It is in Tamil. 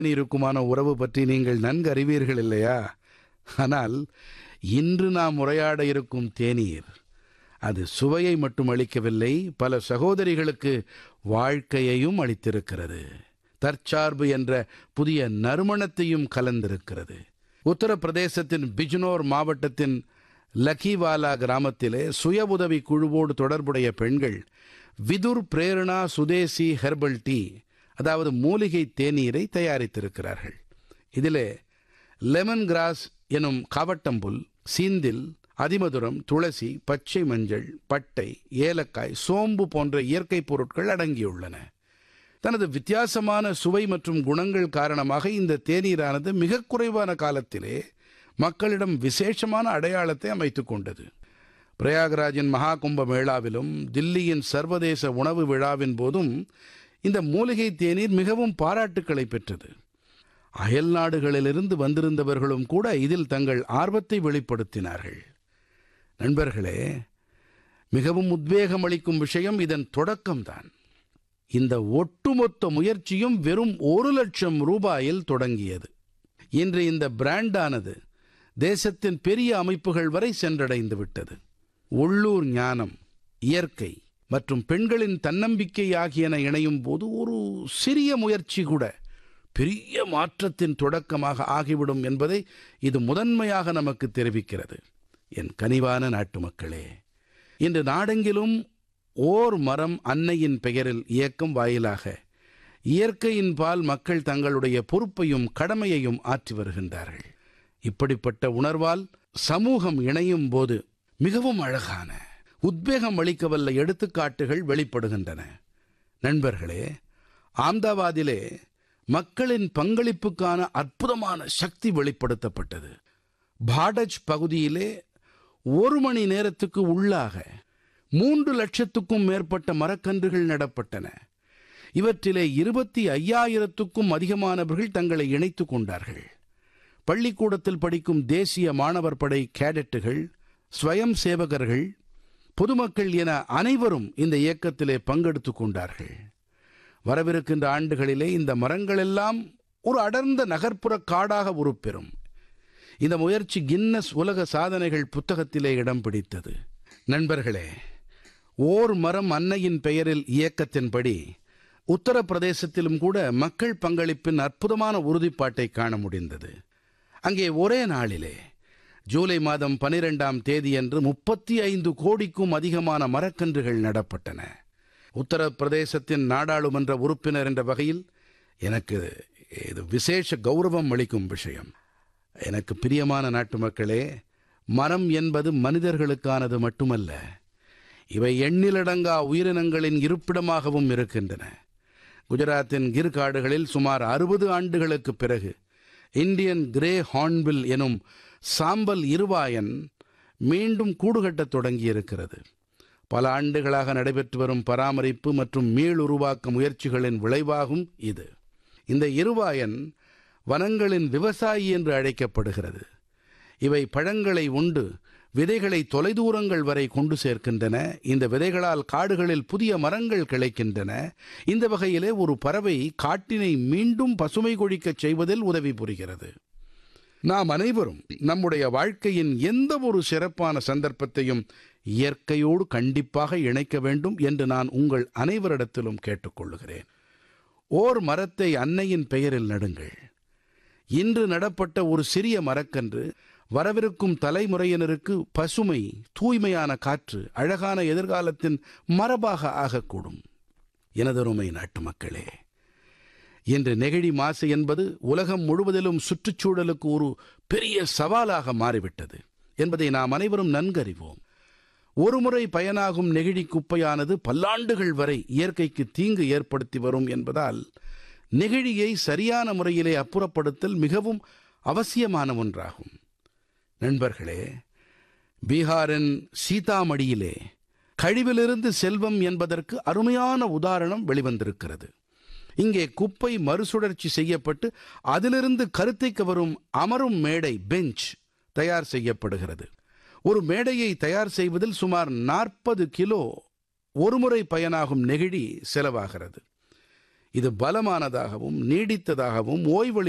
நீருக்குமான உறவு பற்றி நீங்கள் நன்கு அறிவீர்கள் இல்லையா? ஆனால் இன்று நாம் உரையாட இருக்கும் தேநீர் அது சுவையை மட்டும் அளிக்கவில்லை, பல சகோதரிகளுக்கு வாழ்க்கையையும் அளித்திருக்கிறது. தற்சார்பு என்ற புதிய நறுமணத்தையும் கலந்திருக்கிறது. உத்தரப்பிரதேசத்தின் பிஜ்னோர் மாவட்டத்தின் லக்கிவாலா கிராமத்திலே சுய உதவி குழுவோடு தொடர்புடைய பெண்கள் விதுர் பிரேரணா சுதேசி ஹெர்பல் டீ, அதாவது மூலிகை தேநீரை தயாரித்திருக்கிறார்கள். இதிலே லெமன் கிராஸ் எனும் காவட்டம்புல், சீந்தில், அதிமதுரம், துளசி, பச்சை மஞ்சள், பட்டை, ஏலக்காய், சோம்பு போன்ற இயற்கை பொருட்கள் அடங்கியுள்ளன. தனது வித்தியாசமான சுவை மற்றும் குணங்கள் காரணமாக இந்த தேநீரானது மிக குறைவான காலத்திலே மக்களிடம் விசேஷமான அடையாளத்தை அமைத்துக் கொண்டது. பிரயாகராஜின் மகா கும்ப மேளாவிலும் தில்லியின் சர்வதேச உணவு விழாவின் போதும் இந்த மூலிகை தேநீர் மிகவும் பாராட்டுக்களை பெற்றது. அயல் நாடுகளிலிருந்து வந்திருந்தவர்களும் கூட இதில் தங்கள் ஆர்வத்தை வெளிப்படுத்தினார்கள். நண்பர்களே, மிகவும் உத்வேகம் அளிக்கும் விஷயம் இதன் தொடக்கம்தான். இந்த ஒட்டுமொத்த முயற்சியும் வெறும் 1,00,000 ரூபாயில் தொடங்கியது. இன்று இந்த பிராண்டானது தேசத்தின் பெரிய அமைப்புகள் வரை சென்றடைந்து விட்டது. உள்ளூர் ஞானம், இயற்கை மற்றும் பெண்களின் தன்னம்பிக்கை ஆகியன இணையும் போது ஒரு சிறிய முயற்சி கூட பெரிய மாற்றத்தின் தொடக்கமாக ஆகிவிடும் என்பதை இது முதன்மையாக நமக்கு தெரிவிக்கிறது. என் கனிவான நாட்டு மக்களே, இன்று நாடெங்கிலும் ஓர் மரம் அன்னையின் பெயரில் இயக்கம் வாயிலாக இயற்கையின் பால் மக்கள் தங்களுடைய பொறுப்பையும் கடமையையும் ஆற்றி வருகின்றார்கள். இப்படிப்பட்ட உணர்வால் சமூகம் இணையும் போது மிகவும் அழகான, உத்வேகம் அளிக்கவல்ல எடுத்துக்காட்டுகள் வெளிப்படுகின்றன. நண்பர்களே, ஆம்தாவாதிலே மக்களின் பங்களிப்புக்கான அற்புதமான சக்தி வெளிப்படுத்தப்பட்டது. பாடஜ் பகுதியிலே 1 மணி நேரத்துக்கு உள்ளாக 3 லட்சத்துக்கும் மேற்பட்ட மரக்கன்றுகள் நடப்பட்டன. இவற்றிலே 25,000க்கும் அதிகமானவர்கள் தங்களை இணைத்துக் கொண்டார்கள். பள்ளிக்கூடத்தில் படிக்கும் தேசிய மாணவர் படை கேடட்டுகள், ஸ்வயம் சேவகர்கள், பொதுமக்கள் என அனைவரும் இந்த இயக்கத்திலே பங்கெடுத்துக் கொண்டார்கள். வரவிருக்கின்ற ஆண்டுகளிலே இந்த மரங்கள் எல்லாம் ஒரு அடர்ந்த நகர்ப்புற காடாக உருப்பெறும். இந்த முயற்சி கின்னஸ் உலக சாதனைகள் புத்தகத்திலே இடம் பிடித்தது. நண்பர்களே, ஓர் மரம் அன்னையின் பெயரில் இயக்கத்தின்படி உத்தரப்பிரதேசத்திலும் கூட மக்கள் பங்களிப்பின் அற்புதமான உறுதிப்பாட்டை காண முடிந்தது. அங்கே ஒரே நாளிலே ஜூலை மாதம் 12ஆம் தேதியன்று 35 கோடிக்கும் அதிகமான மரக்கன்றுகள் நடப்பட்டன. உத்தரப்பிரதேசத்தின் நாடாளுமன்ற உறுப்பினர் என்ற வகையில் எனக்கு இது விசேஷ கௌரவம் அளிக்கும் விஷயம். எனக்கு பிரியமான நாட்டு மக்களே, மரம் என்பது மனிதர்களுக்கானது மட்டுமல்ல, இவை எண்ணிலடங்கா உயிரினங்களின் இருப்பிடமாகவும் இருக்கின்றன. குஜராத்தின் கிர் காடுகளில் சுமார் 60 ஆண்டுகளுக்கு பிறகு இந்தியன் கிரே ஹார்ன்பில் எனும் சாம்பல் இருவாயன் மீண்டும் கூடுகட்டத் தொடங்கியிருக்கிறது. பல ஆண்டுகளாக நடைபெற்று வரும் பராமரிப்பு மற்றும் மீளுருவாக்க முயற்சிகளின் விளைவாகும் இது. இந்த இருவாயன் வனங்களின் விவசாயி என்று அழைக்கப்படுகிறது. இவை பழங்களை உண்டு விதைகளை தொலைதூரங்கள் வரை கொண்டு சேர்க்கின்றன. இந்த விதைகளால் காடுகளில் புதிய மரங்கள் கிளைக்கின்றன. இந்த வகையிலே ஒரு பறவை காட்டினை மீண்டும் பசுமை கொழிக்கச் செய்வதில் உதவி புரிகிறது. நாம் அனைவரும் நம்முடைய வாழ்க்கையின் எந்த ஒரு சிறப்பான சந்தர்ப்பத்தையும் இயற்கையோடு கண்டிப்பாக இணைக்க வேண்டும் என்று நான் உங்கள் அனைவரிடத்திலும் கேட்டுக்கொள்கிறேன். ஓர் மரத்தை அன்னையின் பெயரில் நடுங்கள். இன்று நடப்பட்ட ஒரு சிறிய மரக்கன்று வரவிருக்கும் தலைமுறையினருக்கு பசுமை, தூய்மையான காற்று, அழகான எதிர்காலத்தின் மரபாக ஆகக்கூடும். எனதருமை நாட்டு மக்களே, இன்று நெகிழி மாசு என்பது உலகம் முழுவதிலும் சுற்றுச்சூழலுக்கு ஒரு பெரிய சவாலாக மாறிவிட்டது என்பதை நாம் அனைவரும் நன்கறிவோம். ஒருமுறை பயனாகும் நெகிழி குப்பையானது பல்லாண்டுகள் வரை இயற்கைக்கு தீங்கு ஏற்படுத்தி வரும் என்பதால் நெகிழியை சரியான முறையிலே அப்புறப்படுத்தல் மிகவும் அவசியமான ஒன்றாகும். நண்பர்களே, பீகாரின் சீதாமடியிலே கழிவிலிருந்து செல்வம் என்பதற்கு அருமையான உதாரணம் வெளிவந்திருக்கிறது. இங்கே குப்பை மறுசுழற்சி செய்யப்பட்டு அதிலிருந்து கருத்தைக்கு வரும் அமரும் மேடை, பெஞ்ச் தயார் செய்யப்படுகிறது. ஒரு மேடையை தயார் செய்வதில் சுமார் 40 கிலோ ஒருமுறை பயனாகும் நெகிழி செலவாகிறது. இது பலமானதாகவும் நீடித்ததாகவும் ஓய்வளி